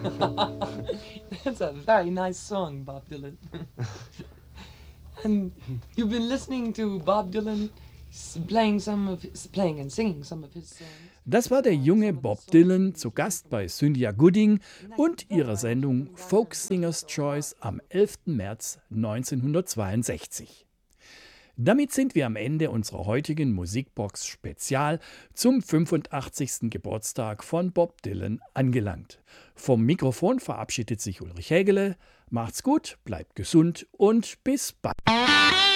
That's a very nice song, Bob Dylan. And you've been listening to Bob Dylan playing and singing some of his songs. Das war der junge Bob Dylan, zu Gast bei Cynthia Gooding und ihrer Sendung Folk Singers Choice am 11. März 1962. Damit sind wir am Ende unserer heutigen Musikbox Spezial zum 85. Geburtstag von Bob Dylan angelangt. Vom Mikrofon verabschiedet sich Ulrich Hägele. Macht's gut, bleibt gesund und bis bald.